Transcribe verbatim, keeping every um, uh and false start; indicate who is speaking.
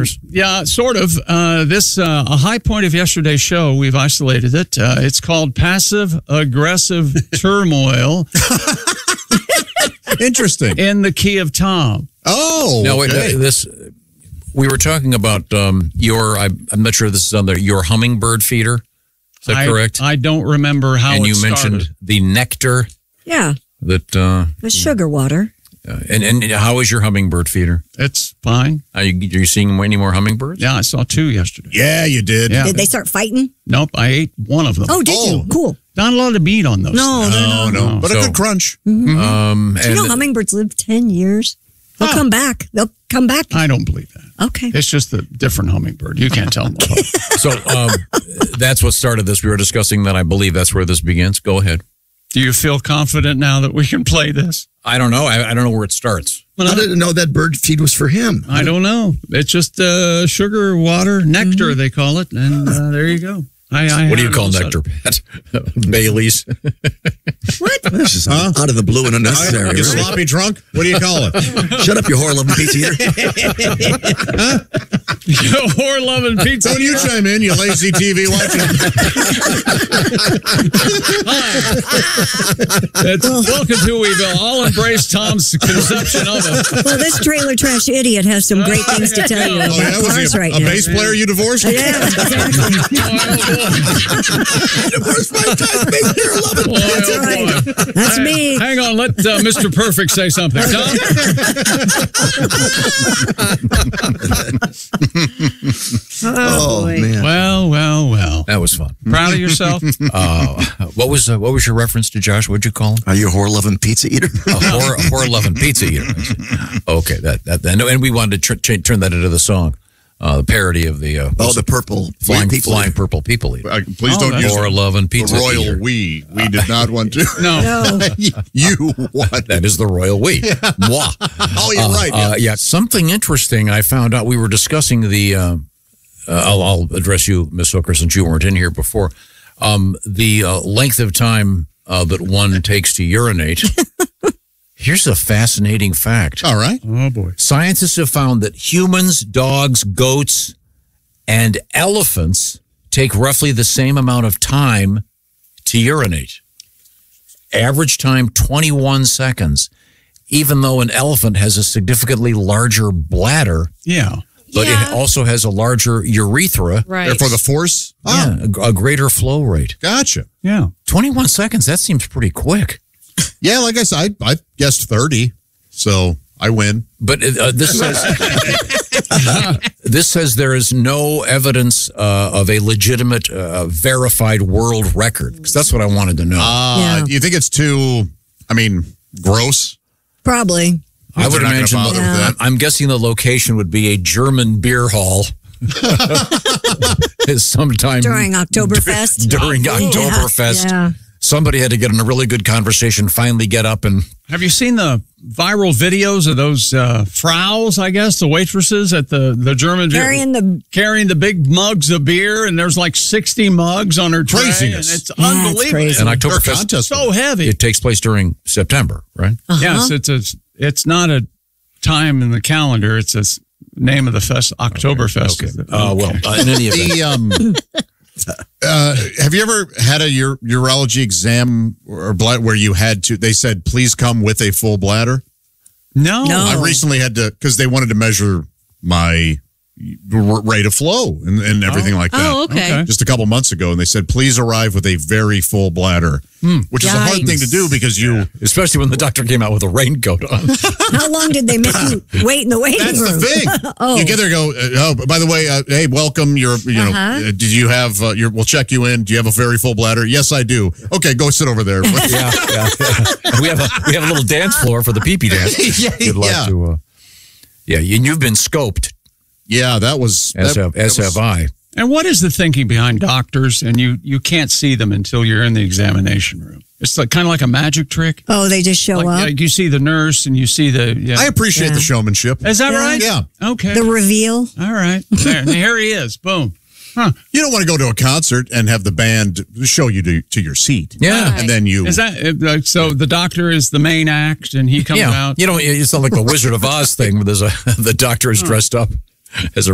Speaker 1: listeners?
Speaker 2: Yeah, sort of. Uh, this uh, a high point of yesterday's show. We've isolated it. Uh, it's called passive aggressive turmoil.
Speaker 3: Interesting.
Speaker 2: In the key of Tom.
Speaker 3: Oh,
Speaker 1: no, wait,
Speaker 3: okay.
Speaker 1: this. We were talking about um, your. I, I'm not sure if this is on there. Your hummingbird feeder. Is that
Speaker 2: I,
Speaker 1: correct?
Speaker 2: I don't remember how.
Speaker 1: And
Speaker 2: it
Speaker 1: you
Speaker 2: started.
Speaker 1: mentioned the nectar.
Speaker 4: Yeah.
Speaker 1: That. Uh,
Speaker 4: the sugar water.
Speaker 1: Uh, and and how is your hummingbird feeder?
Speaker 2: It's fine.
Speaker 1: Are you, are you seeing any more hummingbirds?
Speaker 2: Yeah, I saw two yesterday.
Speaker 3: Yeah, you did.
Speaker 2: Yeah.
Speaker 4: Did they start fighting?
Speaker 2: Nope, I ate one of them.
Speaker 4: Oh, did
Speaker 3: Oh.
Speaker 4: you? Cool.
Speaker 2: Not a lot of meat on those.
Speaker 4: No,
Speaker 2: things.
Speaker 3: No, no,
Speaker 2: no.
Speaker 3: but
Speaker 1: So-
Speaker 3: a good crunch.
Speaker 4: Mm-hmm.
Speaker 1: Um,
Speaker 4: Do you know
Speaker 1: and-
Speaker 4: hummingbirds live ten years? They'll
Speaker 2: Huh.
Speaker 4: come back. They'll come back.
Speaker 2: I don't believe that.
Speaker 4: Okay.
Speaker 2: It's just a different hummingbird. You can't tell them apart.
Speaker 1: So um, that's what started this. We were discussing that. I believe that's where this begins. Go ahead.
Speaker 2: Do you feel confident now that we can play this?
Speaker 1: I don't know. I, I don't know where it starts.
Speaker 5: I didn't know that bird feed was for him.
Speaker 2: I don't know. It's just uh, sugar, water, nectar, they call it. And uh, there you go. I, I
Speaker 1: What do you
Speaker 2: had
Speaker 1: call
Speaker 2: it all
Speaker 1: nectar,
Speaker 2: set.
Speaker 1: Pat? Baileys.
Speaker 4: What?
Speaker 5: This is
Speaker 3: Huh?
Speaker 5: out of the blue and unnecessary.
Speaker 3: You
Speaker 5: really.
Speaker 3: sloppy drunk? What do you call it?
Speaker 5: Shut up, you whore-loving pizza eater.
Speaker 2: You whore loving pizza.
Speaker 3: Don't you chime in, you lazy T V watching.
Speaker 2: It's, welcome to Weeville. I'll embrace Tom's conception of it.
Speaker 4: Well, this trailer trash idiot has some great things to tell you
Speaker 3: Oh,
Speaker 4: about
Speaker 3: yeah, was
Speaker 4: cars
Speaker 3: he a,
Speaker 4: right
Speaker 3: a
Speaker 4: now.
Speaker 3: bass player you divorced?
Speaker 4: Yeah, exactly.
Speaker 5: Divorced five times, baby, you're loving.
Speaker 2: Boy,
Speaker 4: That's
Speaker 2: oh,
Speaker 4: right.
Speaker 2: boy.
Speaker 4: That's me.
Speaker 2: Hang on, let uh, Mister Perfect say something. Tom?
Speaker 4: Oh,
Speaker 5: Oh,
Speaker 4: boy.
Speaker 5: man.
Speaker 2: Well, well, well.
Speaker 1: That was fun.
Speaker 2: Proud of yourself?
Speaker 1: Uh, what was uh, what was your reference to Josh? What'd you call him?
Speaker 5: Are you a whore-loving pizza eater?
Speaker 1: A whore, a whore loving pizza eater. Okay, that that and and we wanted to tr- ch- turn that into the song, uh, the parody of the uh,
Speaker 5: Oh, the purple
Speaker 1: flying
Speaker 5: people
Speaker 1: flying
Speaker 5: eater.
Speaker 1: purple people eater.
Speaker 3: Uh, please
Speaker 2: Oh,
Speaker 3: don't
Speaker 2: that's-
Speaker 3: use
Speaker 1: Whore loving pizza
Speaker 3: the royal
Speaker 1: eater.
Speaker 3: we. We did not want to.
Speaker 2: No.
Speaker 4: No.
Speaker 3: You want
Speaker 1: That is the royal we. Moi.
Speaker 3: Oh, you're right.
Speaker 1: Uh, yeah, something interesting I found out. We were discussing the. Uh, uh, I'll, I'll address you, Miss Hooker, since you weren't in here before. Um, the uh, length of time uh, that one takes to urinate. Here's a fascinating fact.
Speaker 3: All right.
Speaker 2: Oh, boy.
Speaker 1: Scientists have found that humans, dogs, goats, and elephants take roughly the same amount of time to urinate. Average time, twenty-one seconds, even though an elephant has a significantly larger bladder,
Speaker 2: Yeah.
Speaker 1: but
Speaker 4: Yeah.
Speaker 1: it also has a larger urethra.
Speaker 6: Right.
Speaker 3: Therefore, the force. Oh,
Speaker 1: Yeah, a, a greater flow rate.
Speaker 3: gotcha.
Speaker 2: Yeah.
Speaker 1: twenty-one seconds, that seems pretty quick.
Speaker 3: Yeah, like I said, I, I guessed thirty, so I win.
Speaker 1: But uh, this says this says there is no evidence uh, of a legitimate, uh, verified world record. Because that's what I wanted to know.
Speaker 3: Uh,
Speaker 4: Yeah.
Speaker 3: You think it's too, I mean, gross?
Speaker 4: Probably.
Speaker 1: I would
Speaker 3: They're not gonna
Speaker 1: imagine.
Speaker 3: bother
Speaker 1: The,
Speaker 3: with that.
Speaker 1: I'm guessing the location would be a German beer hall. Sometime
Speaker 4: During Oktoberfest.
Speaker 1: during
Speaker 4: Yeah.
Speaker 1: Oktoberfest.
Speaker 4: Yeah.
Speaker 1: Somebody had to get in a really good conversation, finally get up and
Speaker 2: Have you seen the viral videos of those uh, Fraus, I guess, the waitresses at the, the German
Speaker 4: Carrying the
Speaker 2: carrying the big mugs of beer, and there's like sixty mugs on her tray.
Speaker 3: Craziness.
Speaker 2: And it's
Speaker 4: Yeah, it's
Speaker 2: unbelievable.
Speaker 4: crazy.
Speaker 1: and
Speaker 3: Or
Speaker 1: Oktoberfest.
Speaker 3: contest.
Speaker 2: So heavy.
Speaker 1: It takes place during September, right?
Speaker 4: Uh-huh.
Speaker 2: Yes, it's a, it's not a time in the calendar. It's a s- name of the fest, Oktoberfest.
Speaker 1: Okay. Uh, well, uh, in any event,
Speaker 3: The um, uh, have you ever had a ur- urology exam or blood where you had to? They said, "Please come with a full bladder."
Speaker 2: No.
Speaker 4: No.
Speaker 3: I recently had to because they wanted to measure my r- rate of flow and, and everything like that.
Speaker 6: Oh, okay.
Speaker 2: Okay.
Speaker 3: Just a couple months ago, and they said, "Please arrive with a very full bladder," which is a hard
Speaker 6: Yikes.
Speaker 3: thing to do because you.
Speaker 1: especially when the doctor came out with a raincoat on.
Speaker 4: How long did they make you wait in the waiting
Speaker 3: That's
Speaker 4: room?
Speaker 3: the thing.
Speaker 4: Oh.
Speaker 3: You get there, and go. Uh, oh, by the way, uh, hey, welcome. You're, you know,
Speaker 4: Uh-huh.
Speaker 3: uh, did you have? Uh, your, we'll check you in. Do you have a very full bladder? Yes, I do. Okay, go sit over there.
Speaker 1: yeah, yeah, yeah. We have a we have a little dance floor for the pee-pee dance.
Speaker 3: Yeah,
Speaker 1: We'd like
Speaker 3: yeah.
Speaker 1: to. Uh, yeah, and you've been scoped,
Speaker 3: Yeah, that was.
Speaker 1: as
Speaker 3: that,
Speaker 1: have as
Speaker 3: that was-
Speaker 1: have I.
Speaker 2: And what is the thinking behind doctors? And you you can't see them until you're in the examination room. It's like kind of like a magic trick.
Speaker 4: Oh, they just show
Speaker 2: Like,
Speaker 4: up.
Speaker 2: like you see the nurse and you see the. Yeah.
Speaker 3: I appreciate
Speaker 4: Yeah.
Speaker 3: the showmanship.
Speaker 2: Is that
Speaker 4: Yeah.
Speaker 2: right?
Speaker 3: Yeah.
Speaker 2: Okay.
Speaker 4: The reveal.
Speaker 2: All right. There. And here he is. Boom. Huh.
Speaker 3: You don't want to go to a concert and have the band show you to, to your seat.
Speaker 1: Yeah.
Speaker 6: Right.
Speaker 3: And then you.
Speaker 2: Is that uh, like, so? The doctor is the main act, and he comes
Speaker 1: Yeah,
Speaker 2: out.
Speaker 1: you know, it's not like the Wizard of Oz thing where there's a the doctor is dressed up as a